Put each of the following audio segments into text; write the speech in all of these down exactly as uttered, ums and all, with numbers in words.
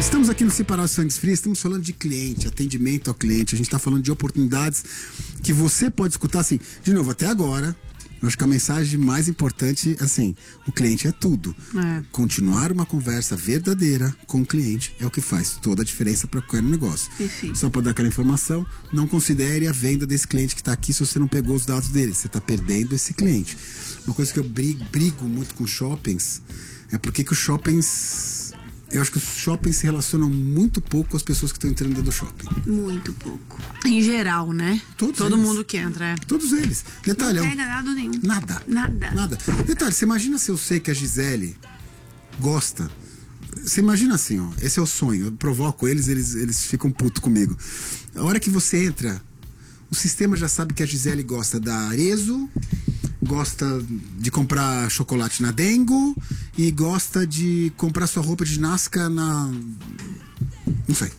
Estamos aqui no Separar Sangues Frios, estamos falando de cliente, atendimento ao cliente. A gente está falando de oportunidades que você pode escutar, assim, de novo, até agora. Eu acho que a mensagem mais importante, assim, o cliente é tudo. É. Continuar uma conversa verdadeira com o cliente é o que faz toda a diferença para qualquer negócio. Perfeito. Só para dar aquela informação, não considere a venda desse cliente que está aqui se você não pegou os dados dele. Você está perdendo esse cliente. Uma coisa que eu brigo, brigo muito com shoppings é porque que os shoppings... Eu acho que os shoppings se relacionam muito pouco com as pessoas que estão entrando dentro do shopping. Muito pouco. Em geral, né? Todos Todo eles. mundo que entra, é. Todos eles. Detalhe, não pega nada nenhum. Nada. Nada. Nada. Detalhe, você imagina se eu sei que a Gisele gosta. Você imagina assim, ó. Esse é o sonho. Eu provoco eles, eles, eles ficam putos comigo. A hora que você entra, o sistema já sabe que a Gisele gosta da Arezzo, gosta de comprar chocolate na Dengo e gosta de comprar sua roupa de ginástica na... Não sei.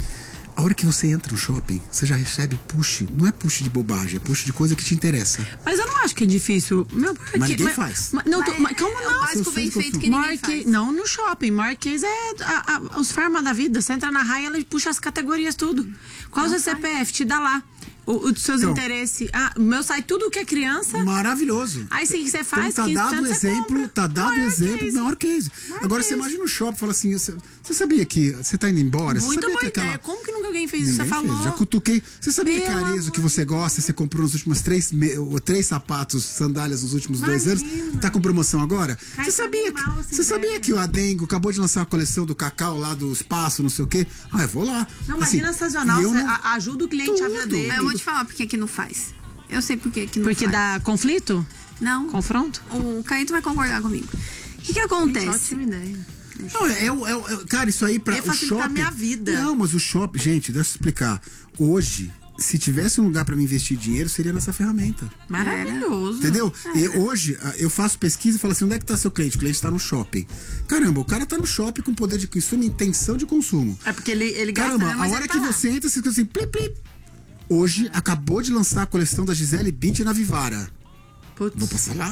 A hora que você entra no shopping, você já recebe push. Não é push de bobagem, é push de coisa que te interessa. Mas eu não acho que é difícil. Meu, porque, mas ninguém mas, faz. Mas, não, tô, mas, calma, é não. o básico bem feito que ninguém Marque, faz. Não, no shopping. Marquês é a, a, os farma da vida. Você entra na raia, ela puxa as categorias, tudo. Qual o seu C P F? Te dá lá. O, os seus então, interesses. Ah, meu sai tudo que é criança. Maravilhoso. Aí sim que você faz. Então, tá dado o exemplo, tá dado o exemplo na Marquês. Agora você imagina o shopping e fala assim: você, você sabia que você tá indo embora? Muito boa ideia. Aquela... Como que nunca alguém fez isso? Você falou. Fez. Já cutuquei. Você sabia Pelo que a Arezzo que você gosta, você comprou nos últimos três, me... três sapatos, sandálias nos últimos Imagina. dois anos? Tá com promoção agora? Cai você sabia, que... você sabia que o Adengo acabou de lançar uma coleção do Cacau lá do espaço, não sei o quê? Ah, eu vou lá. Não, imagina assim, sazonal, você não... ajuda o cliente Tudo. a vida dele. Eu vou te falar porque que não faz. Eu sei por que que não Porque faz. dá conflito? Não. Confronto? O Caíto vai concordar comigo. O que que acontece? Ótima ideia. Não, é, é, é, cara, isso aí pra é o shopping... a minha vida. Não, mas o shopping... Gente, deixa eu explicar. Hoje, se tivesse um lugar pra me investir dinheiro, seria nessa ferramenta. Maravilhoso. Entendeu? É. E hoje, eu faço pesquisa e falo assim, onde é que tá seu cliente? O cliente tá no shopping. Caramba, o cara tá no shopping com poder de consumo e intenção de consumo. É porque ele, ele gasta... Caramba, a hora que tá você entra, você fica assim, plip, plip. Hoje, acabou de lançar a coleção da Gisele Bündchen na Vivara. Putz. Vou passar lá.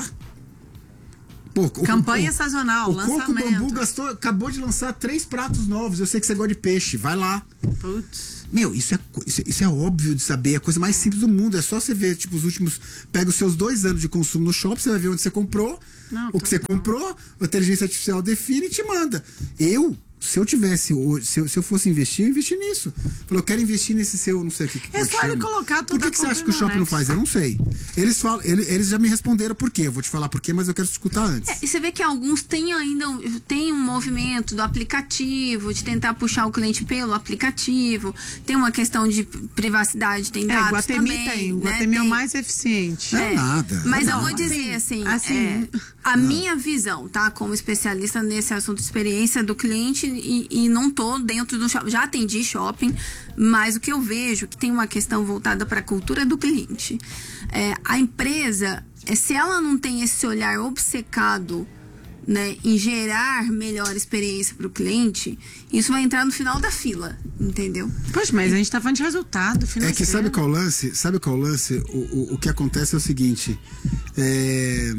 Pô, Campanha o, sazonal, o lançamento. Coco Bambu gastou, acabou de lançar três pratos novos. Eu sei que você gosta de peixe, vai lá. Putz. Meu, isso é, isso, isso é óbvio de saber, é a coisa mais simples do mundo. É só você ver, tipo, os últimos... Pega os seus dois anos de consumo no shopping, você vai ver onde você comprou, Não, o que você bom. comprou, a inteligência artificial define e te manda. Eu... Se eu tivesse hoje, se eu, se eu fosse investir, eu investi nisso. Falei, eu quero investir nesse seu, não sei o que. que é só ele colocar tudo. Por que, que você acha que o shopping não faz? Eu não sei. Eles falam, eles, eles já me responderam por quê. Eu vou te falar por quê, mas eu quero te escutar antes. É, e você vê que alguns têm ainda tem um movimento do aplicativo, de tentar puxar o cliente pelo aplicativo. Tem uma questão de privacidade, tem dados é, Guatemi também. tem. O né? Guatemi tem... é o mais eficiente. Não é nada. Mas não, eu vou não. dizer assim, assim é, a não. minha visão, tá? Como especialista nesse assunto de experiência do cliente e, e não tô dentro do shopping. Já atendi shopping, mas o que eu vejo é que tem uma questão voltada para a cultura do cliente. É, a empresa, é, se ela não tem esse olhar obcecado, né, em gerar melhor experiência para o cliente, isso vai entrar no final da fila, entendeu? Poxa, mas a gente tá falando de resultado financeiro. É que sabe qual é o lance? Sabe qual é o lance? O, o, o que acontece é o seguinte. É...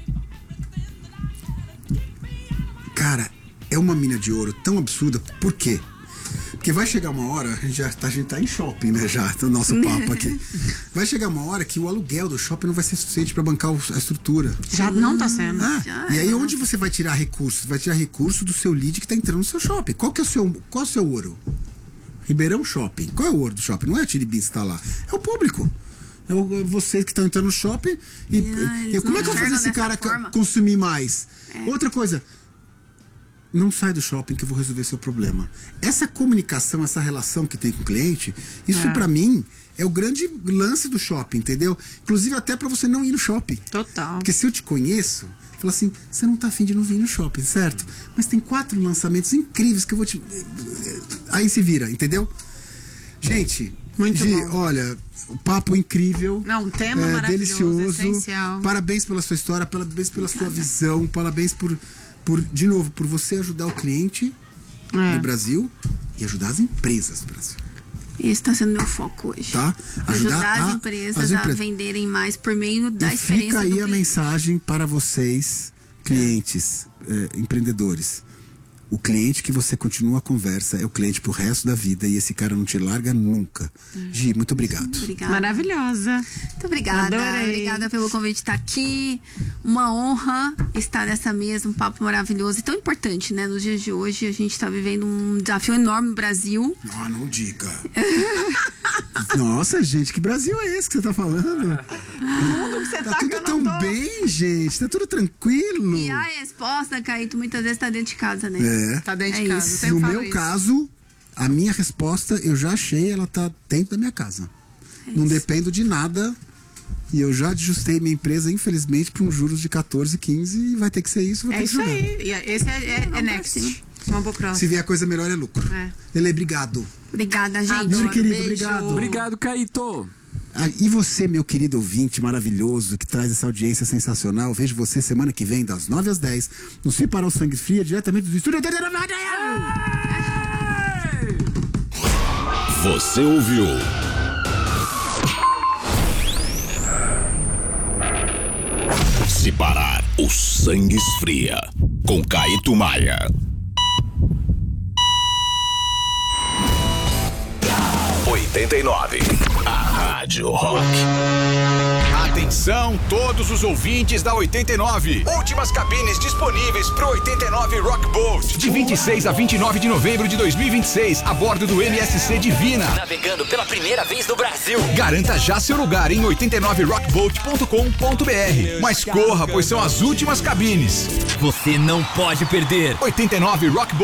Cara, é uma mina de ouro tão absurda. Por quê? Porque vai chegar uma hora, a gente já tá, a gente tá em shopping, né, já, no nosso papo aqui. Vai chegar uma hora que o aluguel do shopping não vai ser suficiente para bancar a estrutura. Já não tá sendo. Ah, já, e aí onde você vai tirar recursos? Vai tirar recurso do seu lead que tá entrando no seu shopping. Qual que é o seu, qual é o seu ouro? Ribeirão Shopping. Qual é o ouro do shopping? Não é a Tiribins que tá lá. É o público. É o, vocês que estão entrando no shopping. E, ah, e como é que eu vou fazer esse cara forma. consumir mais? É. Outra coisa... Não sai do shopping que eu vou resolver seu problema. Essa comunicação, essa relação que tem com o cliente, isso é. pra mim é o grande lance do shopping, entendeu? Inclusive até pra você não ir no shopping. Total. Porque se eu te conheço, eu falo assim, você não tá afim de não vir no shopping, certo? Mas tem quatro lançamentos incríveis que eu vou te... Aí se vira, entendeu? Gente, Muito Gi, bom. olha, o papo incrível. Não, um tema é, maravilhoso, delicioso. essencial. Parabéns pela sua história, parabéns pela sua visão, parabéns por... Por, de novo, por você ajudar o cliente é. no Brasil e ajudar as empresas do Brasil. Esse está sendo meu foco hoje. Tá? Ajudar, ajudar as, a, empresas as empresas a venderem mais por meio da e experiência fica aí do a cliente. mensagem para vocês, clientes, é, empreendedores. O cliente que você continua a conversa é o cliente pro resto da vida e esse cara não te larga nunca. Gi, muito obrigado. Obrigada. Maravilhosa. Muito obrigada. Adorei. Obrigada pelo convite de estar aqui. Uma honra estar nessa mesa, um papo maravilhoso e tão importante, né? Nos dias de hoje, a gente está vivendo um desafio enorme no Brasil. Não, não diga. Nossa, gente, que Brasil é esse que você tá falando? Tudo que você Tá tá, tudo que eu tão não tô. bem, gente. Tá tudo tranquilo. E a resposta, Caíto, muitas vezes está dentro de casa, né? É. Tá dentro É de casa. isso. eu sempre No falo meu isso. caso, a minha resposta, eu já achei, ela tá dentro da minha casa. Não dependo de nada. E eu já ajustei minha empresa, infelizmente, para uns juros de quatorze, quinze e vai ter que ser isso, vou É ter que isso jogar. aí. E esse é, é, é Vamos pra next. cima. Vamos pro próximo. Se vier coisa melhor, é lucro. É. Lele, obrigado. Obrigada, gente. Adoro. Meu querido, Beijo. obrigado. Obrigado, Caíto. Ah, e você, meu querido ouvinte maravilhoso, que traz essa audiência sensacional, vejo você semana que vem, das nove às dez, no Se Parar o Sangue Fria, diretamente do estúdio. Você ouviu? Se Parar, o Sangue Esfria, com Caíto Maia. oitenta e nove, a Rádio Rock. Atenção, todos os ouvintes da oitenta e nove. Últimas cabines disponíveis pro oitenta e nove Rock Boat. De vinte e seis a vinte e nove de novembro de dois mil e vinte e seis, a bordo do M S C Divina. Navegando pela primeira vez no Brasil. Garanta já seu lugar em oitenta e nove rock boat ponto com ponto b r. Mas corra, pois são as últimas cabines. Você não pode perder. oitenta e nove Rock Boat.